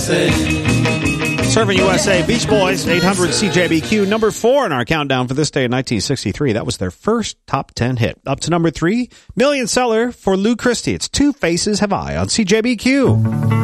USA. Serving USA, Beach Boys, 800 CJBQ, number 4 in our countdown for this day in 1963. That was their first top 10 hit. Up to number 3, million seller for Lou Christie. It's Two Faces Have I on CJBQ.